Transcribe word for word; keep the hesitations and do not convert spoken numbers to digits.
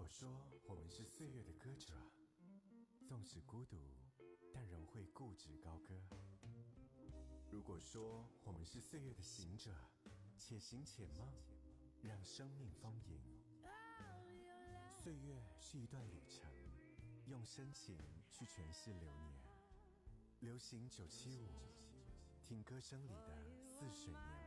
说我们是岁月的歌者，纵使孤独，但仍会固执高歌。如果说我们是岁月的行者，且行且梦，让生命丰盈。岁月是一段旅程，用深情去诠释流年。流行九七五，听歌声里的似水年